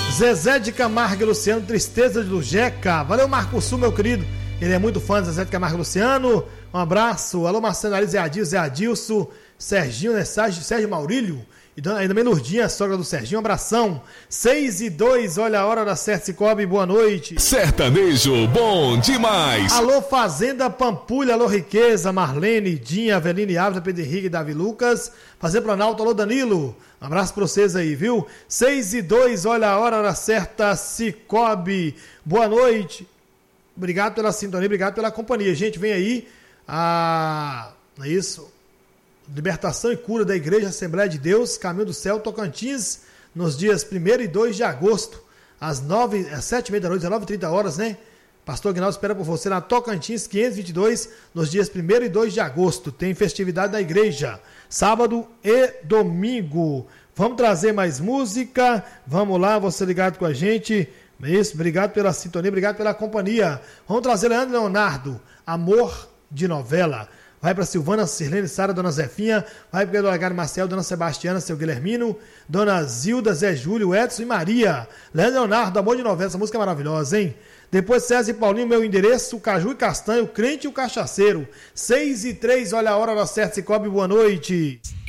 Zezé de Camargo e Luciano, Tristeza de Lujeca. Valeu, Marco Sul, meu querido. Ele é muito fã de Zezé de Camargo e Luciano. Um abraço. Alô, Marcelo Ari, Zé Adilson, Serginho, né? Sérgio Maurílio. E também Lourdinha, sogra do Serginho. Um abração. 6:02, olha a hora da Certo Cicobi. Boa noite. Sertanejo bom demais. Alô, Fazenda Pampulha. Alô, Riqueza, Marlene, Dinha, Aveline Alves, Pedro Henrique, Davi Lucas. Fazenda Planalto. Alô, Danilo. Um abraço pra vocês aí, viu? 6:02, olha a hora da Certa Cicobi. Boa noite. Obrigado pela sintonia, obrigado pela companhia. Gente, vem aí é isso. Libertação e cura da Igreja Assembleia de Deus, Caminho do Céu, Tocantins, nos dias 1º e 2 de agosto, às 7h30 da noite, às 9h30, né? Pastor Aguinaldo espera por você na Tocantins 522, nos dias 1º e 2 de agosto. Tem festividade da igreja, sábado e domingo. Vamos trazer mais música, vamos lá, você ligado com a gente. Isso, obrigado pela sintonia, obrigado pela companhia. Vamos trazer Leandro Leonardo, Amor de Novela. Vai para Silvana, Sirlene, Sara, Dona Zefinha. Vai para Eduardo Agar, Marcel, Dona Sebastiana, seu Guilhermino, Dona Zilda, Zé Júlio, Edson e Maria. Leandro Leonardo, Amor de Novela, essa música é maravilhosa, hein? Depois César e Paulinho, Meu Endereço, o Caju e Castanho, o Crente e o Cachaceiro. 6:03, olha a hora da Certa Cicobi, boa noite.